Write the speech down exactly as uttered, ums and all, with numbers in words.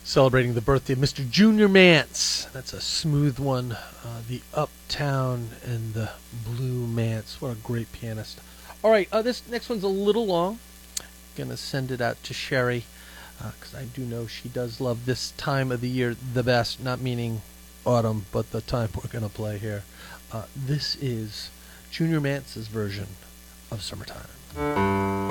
Celebrating the birthday of Mister Junior Mance. That's a smooth one. Uh, the Uptown and the Blue Mance. What a great pianist. All right, uh, this next one's a little long. Going to send it out to Sherry because uh, I do know she does love this time of the year the best. Not meaning autumn, but the time we're going to play here. Uh, this is Junior Mance's version of Summertime.